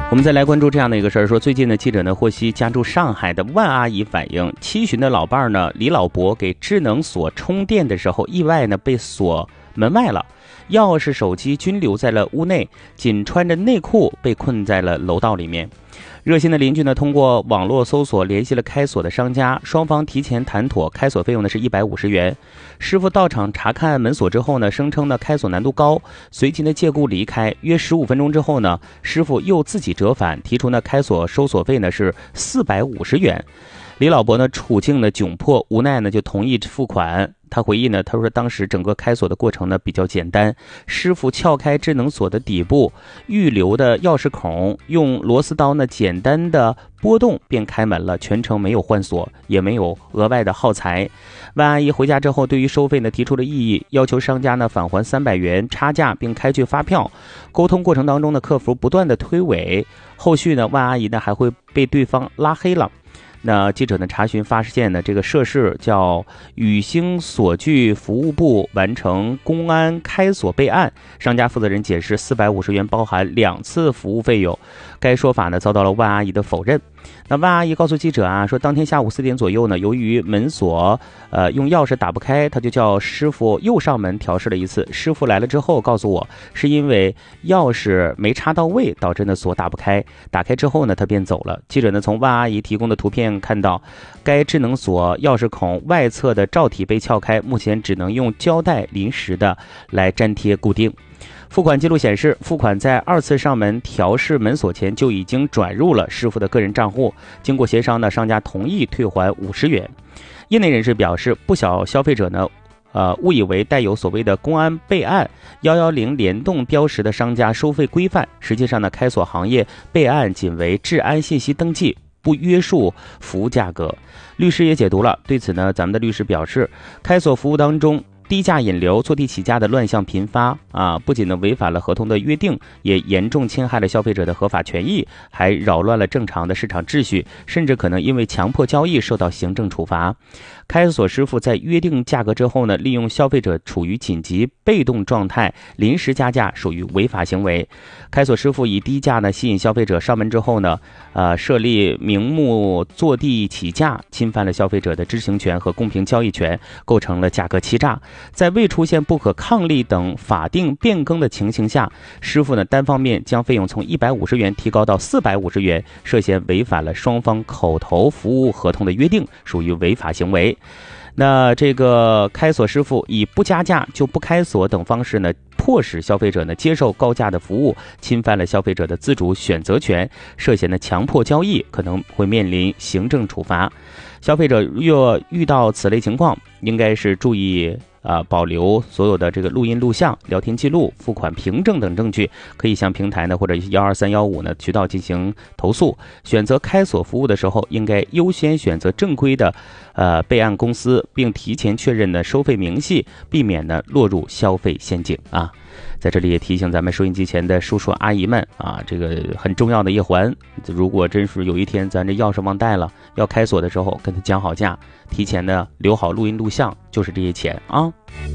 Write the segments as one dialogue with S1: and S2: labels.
S1: 我们再来关注这样的一个事儿，说最近的记者呢获悉，家住上海的万阿姨反映，七旬的老伴儿呢李老伯给智能锁充电的时候，意外呢被锁门外了，钥匙、手机均留在了屋内，仅穿着内裤被困在了楼道里面。热心的邻居呢，通过网络搜索联系了开锁的商家，双方提前谈妥，开锁费用呢是150元。师傅到场查看门锁之后呢，声称呢开锁难度高，随即呢借故离开。约15分钟之后呢，师傅又自己折返，提出呢开锁收锁费呢是450元。李老伯呢处境呢窘迫，无奈呢就同意付款。他回忆呢，他说当时整个开锁的过程呢比较简单，师傅撬开智能锁的底部预留的钥匙孔，用螺丝刀呢简单的拨动便开门了，全程没有换锁，也没有额外的耗材。万阿姨回家之后，对于收费呢提出了异议，要求商家呢返还300元差价，并开具发票。沟通过程当中呢，客服不断的推诿，后续呢万阿姨呢还会被对方拉黑了。那记者呢查询发现呢，这个涉事叫宇星锁具服务部完成公安开锁备案，商家负责人解释450元包含2次服务费用，该说法呢遭到了万阿姨的否认。那万阿姨告诉记者啊，说当天下午4点左右呢，由于门锁用钥匙打不开，他就叫师傅又上门调试了一次。师傅来了之后告诉我，是因为钥匙没插到位，导致呢锁打不开。打开之后呢，他便走了。记者呢从万阿姨提供的图片看到，该智能锁钥匙孔外侧的罩体被撬开，目前只能用胶带临时的来粘贴固定。付款记录显示，付款在2次上门调试门锁前就已经转入了师傅的个人账户。经过协商呢，商家同意退还50元。业内人士表示，不少消费者呢，误以为带有所谓的公安备案110联动标识的商家收费规范，实际上呢，开锁行业备案仅为治安信息登记，不约束服务价格。律师也解读了，对此呢，咱们的律师表示，开锁服务当中低价引流、坐地起价的乱象频发不仅呢违反了合同的约定，也严重侵害了消费者的合法权益，还扰乱了正常的市场秩序，甚至可能因为强迫交易受到行政处罚。开锁师傅在约定价格之后呢，利用消费者处于紧急被动状态，临时加价，属于违法行为。开锁师傅以低价呢吸引消费者上门之后呢，设立名目坐地起价，侵犯了消费者的知情权和公平交易权，构成了价格欺诈。在未出现不可抗力等法定变更的情形下，师傅呢单方面将费用从150元提高到450元，涉嫌违反了双方口头服务合同的约定，属于违法行为。那这个开锁师傅以不加价就不开锁等方式呢，迫使消费者呢接受高价的服务，侵犯了消费者的自主选择权，涉嫌的强迫交易，可能会面临行政处罚。消费者若遇到此类情况，应该是注意保留所有的这个录音录像、聊天记录、付款凭证等证据，可以向平台呢或者12315呢渠道进行投诉。选择开锁服务的时候，应该优先选择正规的备案公司，并提前确认呢收费明细，避免呢落入消费陷阱啊。在这里也提醒咱们收音机前的叔叔阿姨们这个很重要的一环，如果真是有一天咱这钥匙忘带了，要开锁的时候跟他讲好价，提前呢留好录音录像，就是这些钱啊。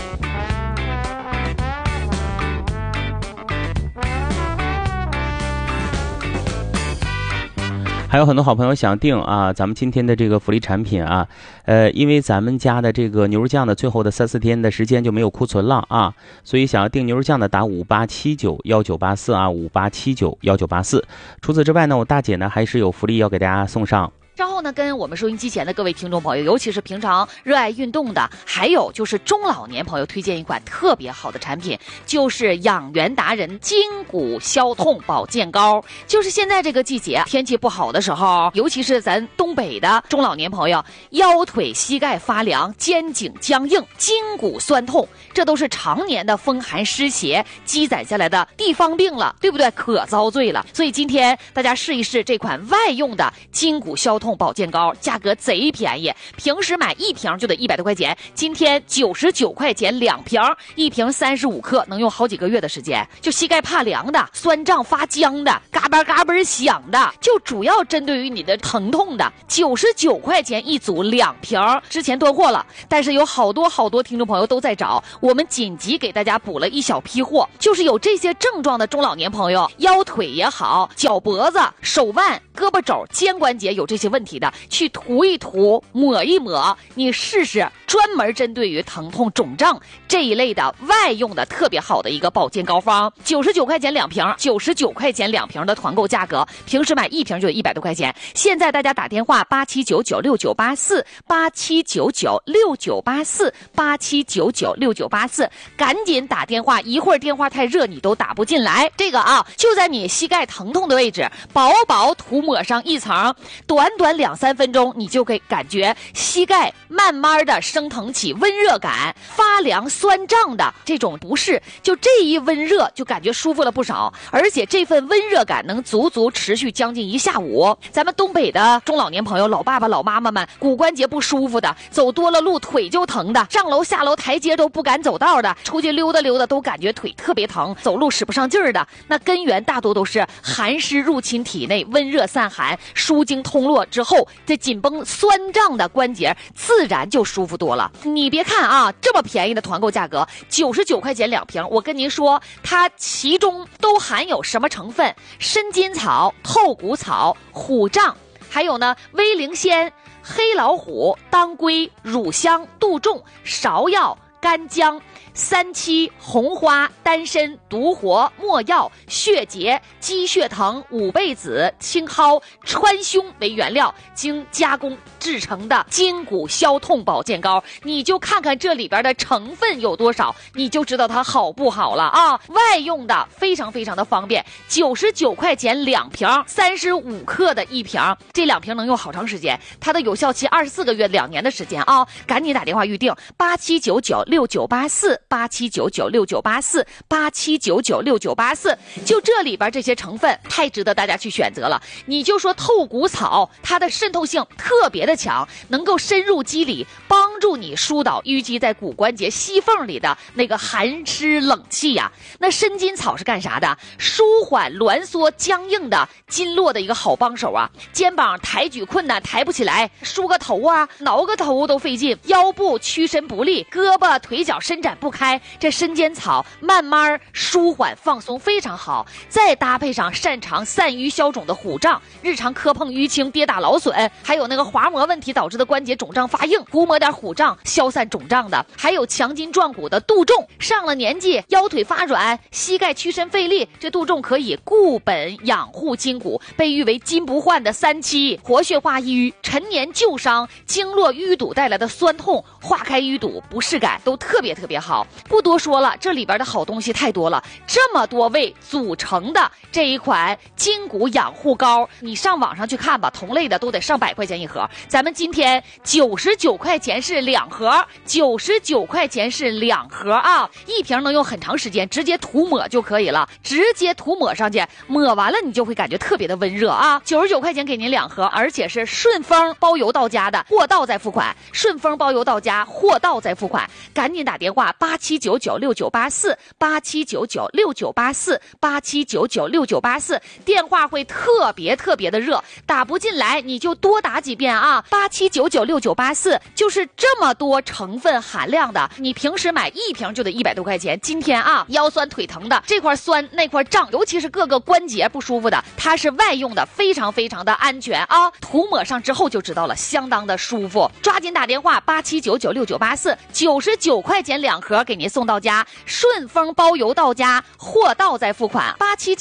S1: 还有很多好朋友想订咱们今天的这个福利产品因为咱们家的这个牛肉酱的最后的3-4天的时间就没有库存了所以想要订牛肉酱的打5879198458791984。除此之外呢，我大姐呢还是有福利要给大家送上。
S2: 稍后呢，跟我们收音机前的各位听众朋友，尤其是平常热爱运动的，还有就是中老年朋友，推荐一款特别好的产品，就是养元达人筋骨消痛保健膏。就是现在这个季节天气不好的时候，尤其是咱东北的中老年朋友，腰腿膝盖发凉，肩颈僵硬，筋骨酸痛，这都是常年的风寒湿邪积攒下来的地方病了，对不对？可遭罪了。所以今天大家试一试这款外用的筋骨消痛痛保健膏，价格贼便宜，平时买1瓶就得100多块钱，今天99块钱2瓶，1瓶35克，能用好几个月的时间。就膝盖怕凉的、酸胀发僵的、嘎巴嘎巴响的，就主要针对于你的疼痛的，99块钱一组2瓶，之前断货了，但是有好多听众朋友都在找，我们紧急给大家补了一小批货，就是有这些症状的中老年朋友，腰腿也好，脚脖子、手腕、胳膊肘、肩关节有这些问题的，去涂一涂、抹一抹，你试试，专门针对于疼痛、肿胀这一类的外用的特别好的一个保健膏方，99块钱2瓶，99块钱2瓶的团购价格，平时买1瓶就100多块钱。现在大家打电话87996984，87996984，87996984，赶紧打电话，一会儿电话太热你都打不进来。这个啊，就在你膝盖疼痛的位置，薄薄涂抹上一层，短2-3分钟，你就会感觉膝盖慢慢的升腾起温热感，发凉酸胀的这种不适，就这一温热就感觉舒服了不少，而且这份温热感能足持续将近1下午。咱们东北的中老年朋友、老爸爸老妈妈们，骨关节不舒服的，走多了路腿就疼的，上楼下楼台阶都不敢走道的，出去溜达都感觉腿特别疼，走路使不上劲儿的，那根源大多都是寒湿入侵体内，温热散寒，输经通络之后，这紧绷酸胀的关节自然就舒服多了。你别看啊，这么便宜的团购价格，99块钱2瓶，我跟您说，它其中都含有什么成分？参金草、透骨草、虎杖，还有呢威灵仙、黑老虎、当归、乳香、杜仲、芍药、干姜、三七、红花、丹参、独活、没药、血竭、鸡血藤、五倍子、青蒿、川芎为原料，经加工制成的筋骨消痛保健膏，你就看看这里边的成分有多少，你就知道它好不好了啊！外用的非常的方便，99块钱2瓶，35克的1瓶，这2瓶能用好长时间，它的有效期24个月，2年的时间啊！赶紧打电话预定87996984，87996984，87996984，就这里边这些成分太值得大家去选择了。你就说透骨草，它的渗透性特别的强，能够深入肌理，帮助你疏导淤积在骨关节隙缝里的那个寒湿冷气呀。那参金草是干啥的？舒缓挛缩僵硬的经络的一个好帮手啊。肩膀抬举困难，抬不起来，梳个头啊，挠个头都费劲，腰部屈伸不利，胳膊腿脚伸展不开，这参尖草慢慢舒缓放松非常好。再搭配上擅长散瘀消肿的虎杖，日常磕碰淤青、跌打劳损，还有那个滑膜问题导致的关节肿胀发硬，涂抹点虎杖消散肿胀的，还有强筋壮骨的杜仲，上了年纪腰腿发软、膝盖屈伸费力，这杜仲可以固本养护筋骨，被誉为金不换的3七，活血化瘀，陈年旧伤、经络淤堵带来的酸痛，化开淤堵不适感都特别好。不多说了，这里边的好东西太多了，这么多味组成的这一款筋骨养护膏，你上网上去看吧，同类的都得上100块钱一盒，咱们今天99块钱是2盒，99块钱是2盒啊，1瓶能用很长时间，直接涂抹就可以了，直接涂抹上去，抹完了你就会感觉特别的温热啊。99块钱给您2盒，而且是顺丰包邮到家的，货到再付款，顺丰包邮到家，货到再付款，赶紧打电话87996984，87996984，87996984，电话会特别的热，打不进来你就多打几遍啊，87996984，就是这么多成分含量的，你平时买1瓶就得100多块钱，今天啊腰酸腿疼的，这块酸那块胀，尤其是各个关节不舒服的，它是外用的，非常的安全啊，涂抹上之后就知道了，相当的舒服，抓紧打电话87996984，99块钱2盒给您送到家，顺丰包邮到家，货到再付款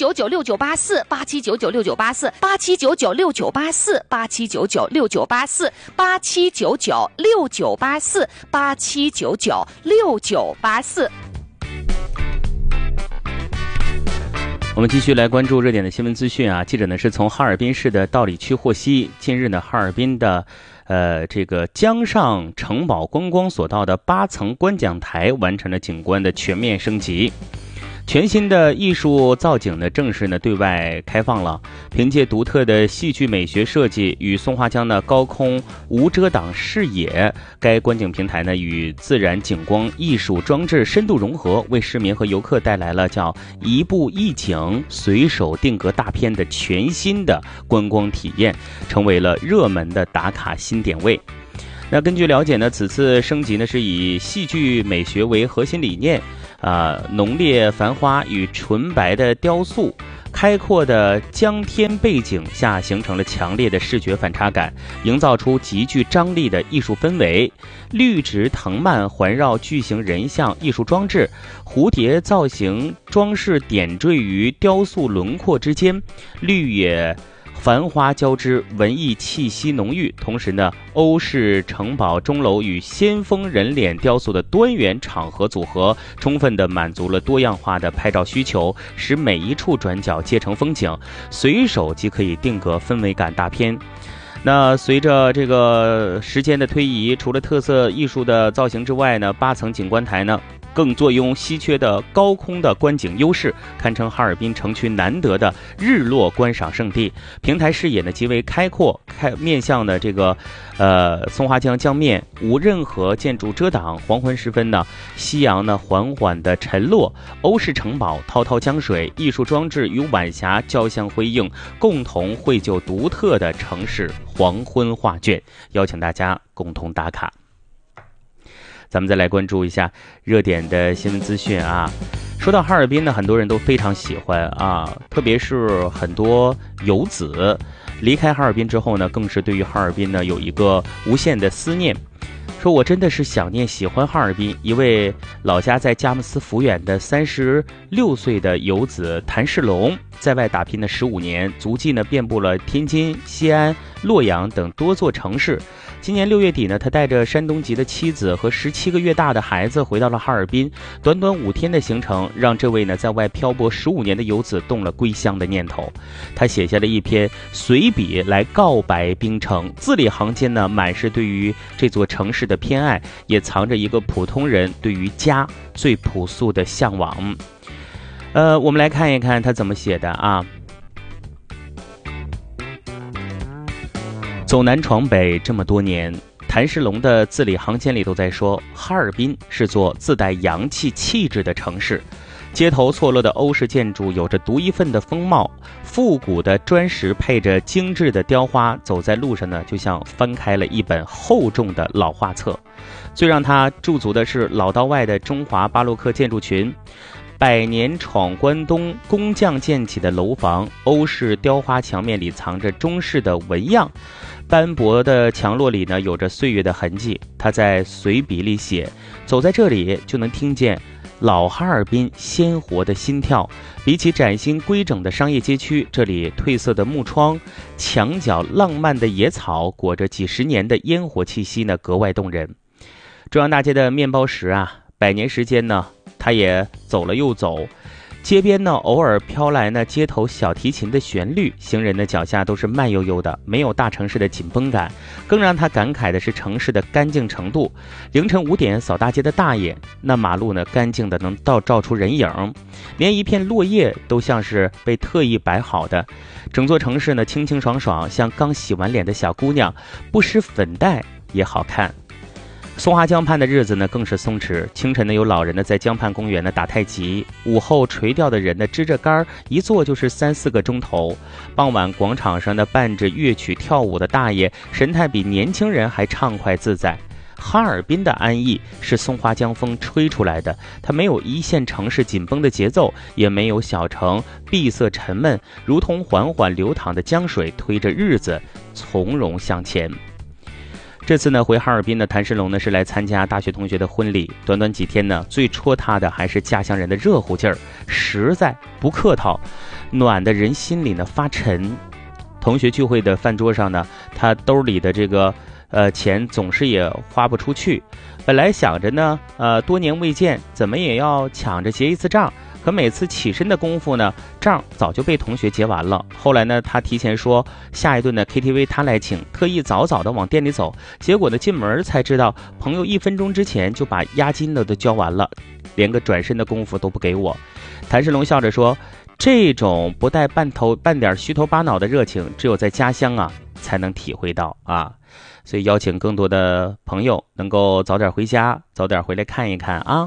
S2: ，87996984，87996984，87996984，87996984。
S1: 我们继续来关注热点的新闻资讯啊。记者呢是从哈尔滨市的道里区获悉，近日呢哈尔滨的这个江上城堡观光索道的8层观讲台完成了景观的全面升级。 全新的艺术造景呢，正式呢对外开放了。凭借独特的戏剧美学设计与松花江的高空无遮挡视野，该观景平台呢与自然景观艺术装置深度融合，为市民和游客带来了叫一步一景、随手定格大片的全新的观光体验，成为了热门的打卡新点位。那根据了解呢，此次升级呢是以戏剧美学为核心理念，浓烈繁花与纯白的雕塑，开阔的江天背景下形成了强烈的视觉反差感，营造出极具张力的艺术氛围。绿植藤蔓环绕巨型人像艺术装置，蝴蝶造型装饰点缀于雕塑轮廓之间，绿野繁花交织，文艺气息浓郁。同时呢，欧式城堡钟楼与先锋人脸雕塑的多元场合组合，充分地满足了多样化的拍照需求，使每一处转角皆成风景，随手即可以定格氛围感大片。那随着这个时间的推移，除了特色艺术的造型之外呢，8层景观台呢更坐拥稀缺的高空的观景优势，堪称哈尔滨城区难得的日落观赏胜地。平台视野呢极为开阔，面向的这个松花江江面无任何建筑遮挡。黄昏时分呢，夕阳呢缓缓的沉落，欧式城堡、滔滔江水、艺术装置与晚霞交相辉映，共同绘就独特的城市黄昏画卷，邀请大家共同打卡。咱们再来关注一下热点的新闻资讯啊。说到哈尔滨呢，很多人都非常喜欢啊，特别是很多游子离开哈尔滨之后呢，更是对于哈尔滨呢有一个无限的思念。说我真的是想念喜欢哈尔滨。一位老家在佳木斯抚远的36岁的游子谭世龙，在外打拼了15年，足迹呢遍布了天津、西安、洛阳等多座城市。今年6月底呢，他带着山东籍的妻子和17个月大的孩子回到了哈尔滨。短短5天的行程，让这位呢在外漂泊15年的游子动了归乡的念头。他写下了一篇随笔来告白冰城，字里行间呢满是对于这座城市的偏爱，也藏着一个普通人对于家最朴素的向往。我们来看一看他怎么写的啊。走南闯北这么多年，谭世龙的字里行间里都在说，哈尔滨是座自带洋气气质的城市。街头错落的欧式建筑有着独一份的风貌，复古的砖石配着精致的雕花，走在路上呢，就像翻开了一本厚重的老画册。最让他驻足的是老道外的中华巴洛克建筑群，百年闯关东工匠建起的楼房，欧式雕花墙面里藏着中式的纹样，斑驳的墙落里呢有着岁月的痕迹。他在随笔里写，走在这里就能听见老哈尔滨鲜活的心跳。比起崭新规整的商业街区，这里褪色的木窗、墙角浪漫的野草，裹着几十年的烟火气息呢，格外动人。中央大街的面包石啊，100年时间呢，他也走了又走。街边呢，偶尔飘来呢街头小提琴的旋律，行人的脚下都是慢悠悠的，没有大城市的紧绷感。更让他感慨的是城市的干净程度。凌晨5点扫大街的大爷，那马路呢干净的能照出人影，连一片落叶都像是被特意摆好的。整座城市呢清清爽爽，像刚洗完脸的小姑娘，不施粉黛也好看。松花江畔的日子呢更是松弛，清晨呢有老人呢在江畔公园呢打太极，午后垂钓的人呢支着竿，一坐就是3-4个钟头。傍晚广场上呢伴着乐曲跳舞的大爷，神态比年轻人还畅快自在。哈尔滨的安逸是松花江风吹出来的，它没有一线城市紧绷的节奏，也没有小城闭塞沉闷，如同缓缓流淌的江水，推着日子从容向前。这次呢回哈尔滨的谭世龙呢是来参加大学同学的婚礼，短短几天呢，最戳他的还是家乡人的热乎劲儿，实在不客套，暖的人心里呢发沉。同学聚会的饭桌上呢，他兜里的这个钱总是也花不出去。本来想着呢，多年未见，怎么也要抢着结一次账。可每次起身的功夫呢，账早就被同学结完了。后来呢，他提前说下一顿的 KTV 他来请，特意早早的往店里走。结果呢，进门才知道朋友1分钟之前就把押金的都交完了。 连个转身的功夫都不给我。谭世龙笑着说，这种不带半点虚头巴脑的热情，只有在家乡啊才能体会到啊。所以邀请更多的朋友能够早点回家，早点回来看一看啊。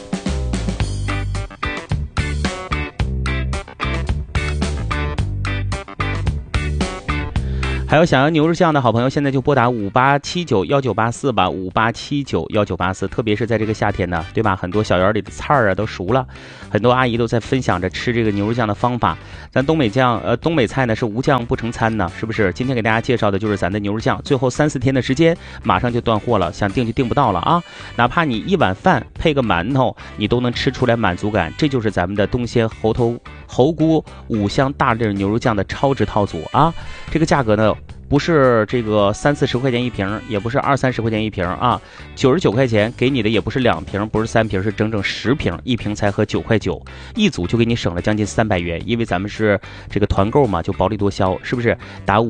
S1: 还有想要牛肉酱的好朋友，现在就拨打58791984吧，58791984。特别是在这个夏天呢，对吧？很多小园里的菜啊都熟了，很多阿姨都在分享着吃这个牛肉酱的方法。咱东北菜呢是无酱不成餐呢，是不是？今天给大家介绍的就是咱的牛肉酱，最后3-4天的时间，马上就断货了，想订就订不到了啊！哪怕你一碗饭配个馒头，你都能吃出来满足感。这就是咱们的东鲜猴菇5香大粒牛肉酱的超值套组啊！这个价格呢，不是这个30-40块钱一瓶，也不是20-30块钱一瓶啊，99块钱给你的也不是2瓶，不是3瓶，是整整10瓶，一瓶才合9块9，一组就给你省了将近300元，因为咱们是这个团购嘛，就薄利多销，是不是？打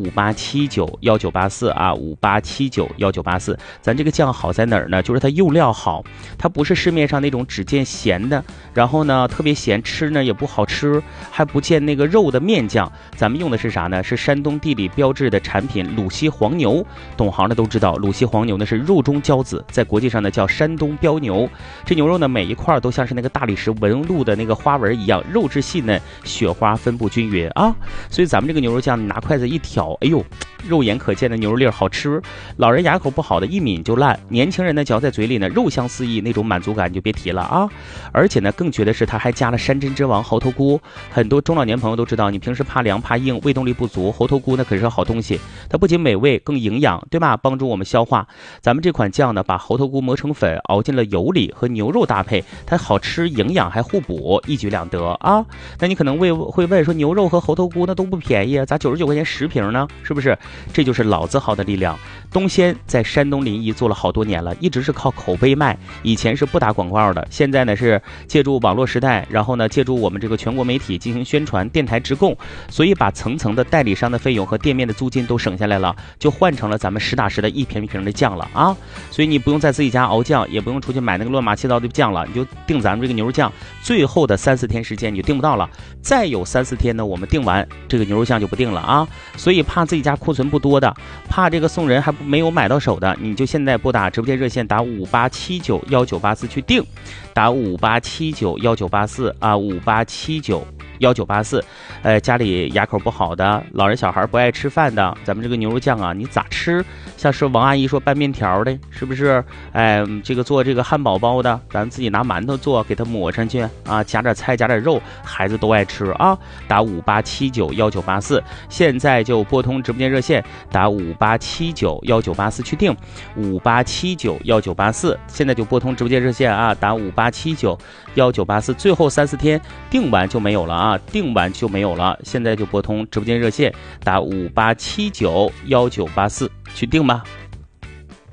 S1: 58791984啊，58791984。咱这个酱好在哪儿呢？就是它用料好，它不是市面上那种只见咸的，然后呢特别咸，吃呢也不好吃，还不见那个肉的面酱。咱们用的是啥呢？是山东地理标志的产品鲁西黄牛，懂行的都知道，鲁西黄牛呢是肉中骄子，在国际上呢叫山东标牛。这牛肉呢每一块都像是那个大理石纹路的那个花纹一样，肉质细嫩，雪花分布均匀啊。所以咱们这个牛肉酱，你拿筷子一挑，哎呦，肉眼可见的牛肉粒好吃，老人牙口不好的一抿就烂，年轻人呢嚼在嘴里呢肉香四溢，那种满足感就别提了啊。而且呢更绝的是它还加了山珍之王猴头菇，很多中老年朋友都知道，你平时怕凉怕硬胃动力不足，猴头菇呢可是好东西，它不仅美味更营养，对吧？帮助我们消化。咱们这款酱呢把猴头菇磨成粉，熬进了油里，和牛肉搭配，它好吃营养还互补，一举两得啊。那你可能会问说，牛肉和猴头菇那都不便宜啊，咋99块钱10瓶呢？是不是？这就是老字号的力量。东鲜在山东临沂做了好多年了，一直是靠口碑卖，以前是不打广告的，现在呢是借助网络时代，然后呢借助我们这个全国媒体进行宣传，电台直供，所以把层层的代理商的费用和店面的租金都省下来了，就换成了咱们实打实的一瓶一瓶的酱了啊！所以你不用在自己家熬酱，也不用出去买那个乱码七糟的酱了，你就订咱们这个牛肉酱，最后的3-4天时间你就订不到了，再有3-4天呢，我们订完这个牛肉酱就不订了啊！所以怕自己家库存不多的，怕这个送人还没有买到手的，你就现在拨打直播间热线，打58791984去订，打58791984啊，58791984。家里牙口不好的，老人小孩不爱吃饭的，咱们这个牛肉酱啊，你咋吃？像是王阿姨说拌面条的，是不是？这个做这个汉堡包的，咱们自己拿馒头做，给它抹上去啊，加点菜，加点肉，孩子都爱吃啊。打58791984，现在就拨通直播间热线，打58791984去订，58791984，现在就拨通直播间热线啊，打58791984，最后3-4天订完就没有了啊，订完就没有了，现在就拨通直播间热线，打58791984去订吧。